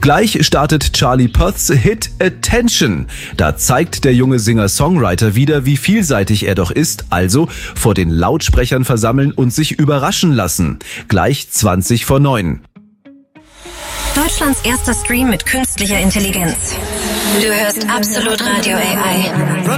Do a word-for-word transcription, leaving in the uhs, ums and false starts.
Gleich startet Charlie Puths Hit Attention. Da zeigt der junge Singer-Songwriter wieder, wie vielseitig er doch ist, also vor den Lautsprechern versammeln und sich überraschen lassen. Gleich zwanzig vor neun. Deutschlands erster Stream mit künstlicher Intelligenz. Du hörst Absolut Radio A I.